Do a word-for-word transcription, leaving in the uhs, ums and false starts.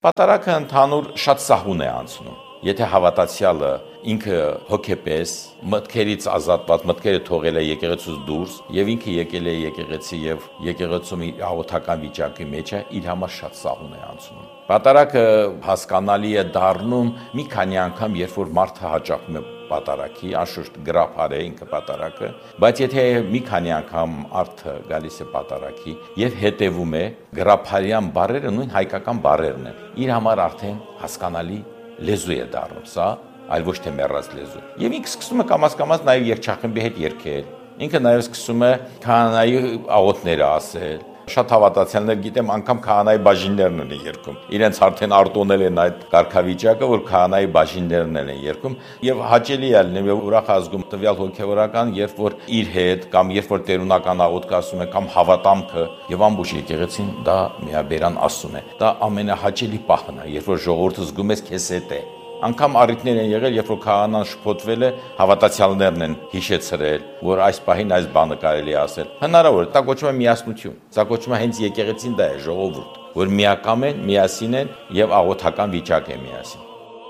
Պատարագը ընդհանուր շատ սահուն է անցնում։ Եթե հավատացյալը ինքը հոգեպես մտքերից ազատված, մտքերը թողել է եկեղեցուց դուրս եւ ինքը եկել է եկեղեցի եւ եկեղեցում իր աղոթական վիճակի մեջ է, իր համար շատ սահուն է անցնում։ Պատարագը հասկանալի է դառնում մի քանի անգամ, երբ որ մարդը հաճախում է պատարագի, անշուշտ գրափար է ինքը պատարագը, բայց եթե մի քանի անգամ արդը գալիս է պատարագի եւ հետեւում է, գրափարյան բառերը նույն հայկական բառերն են։ Իր համար արդեն հասկանալի լեզու է դառնում սա, այլ ոչ թե մեռած լեզու։ Եվ ինքը սկսում է կամաց-կամաց նաև երգչախմբի հետ երգել։ Ինքը նաև սկսում է քահանայի աղոթները ասել։ Շատ հավատացյալներ գիտեմ, անգամ քահանայի բաժիններն են երգում։ Իրենց արդեն արտոնել են այդ կարգավիճակը, որ քահանայի բաժիններն են երգում, եւ հաճելի է լինում եւ ուրախ ազգում տվյալ հոգեվորական, երբ որ իր հետ կամ երբ որ տերունական աղոթք ասում է կամ հավատամքը եւ ամբողջ եկեղեցին դա միաբերան ասում է։ Դա ամենահաճելի պահն է, երբ որ ժողովուրդը զգում ես քեզ հետ է։ Անկամ առիթներ են եղել, երբ որ քահանան շփոթվել է, հավատացյալներն են հիշեցրել, որ այս պահին այս բանը կարելի է ասել։ Հնարավոր է, դա կոչվում է միասնություն։ Դա կոչվում է հենց եկեղեցին դա է, ժողովուրդ, որ միակամ են, միասին են եւ աղոթական վիճակ է միասին։